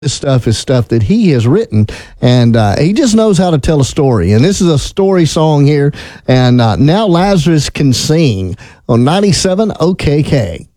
this stuff is stuff that he has written, and he just knows how to tell a story. And this is a story song here, and now Lazarus can sing on 97 OKK.